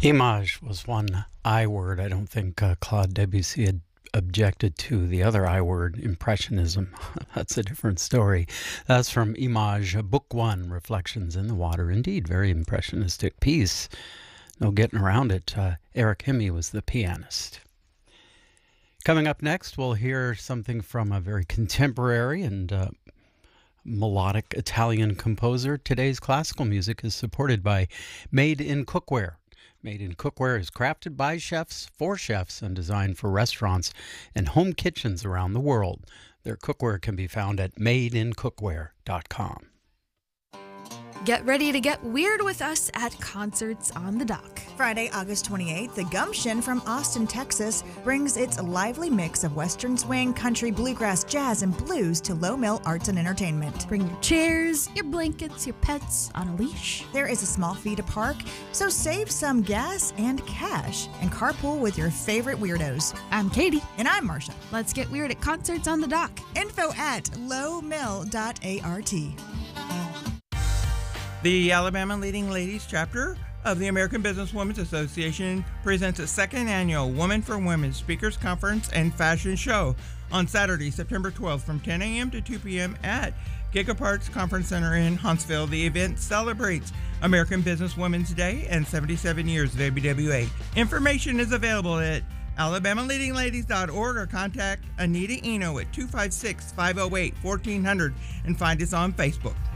Image was one I word I don't think Claude Debussy had objected to. The other I word, Impressionism, that's a different story. That's from Image, Book 1, Reflections in the Water. Indeed, very impressionistic piece. No getting around it. Eric Hemme was the pianist. Coming up next, we'll hear something from a very contemporary and melodic Italian composer. Today's classical music is supported by Made in Cookware. Made in Cookware is crafted by chefs, for chefs, and designed for restaurants and home kitchens around the world. Their cookware can be found at madeincookware.com. Get ready to get weird with us at Concerts on the Dock. Friday, August 28th, the Gumption from Austin, Texas brings its lively mix of Western swing, country, bluegrass, jazz, and blues to Low Mill Arts and Entertainment. Bring your chairs, your blankets, your pets on a leash. There is a small fee to park, so save some gas and cash and carpool with your favorite weirdos. I'm Katie. And I'm Marsha. Let's get weird at Concerts on the Dock. Info at lowmill.art. The Alabama Leading Ladies chapter of the American Businesswomen's Association presents its second annual Women for Women Speakers Conference and Fashion Show on Saturday, September 12th from 10 a.m. to 2 p.m. at Gigaparts Conference Center in Huntsville. The event celebrates American Businesswomen's Day and 77 years of ABWA. Information is available at alabamaleadingladies.org or contact Anita Eno at 256-508-1400 and find us on Facebook.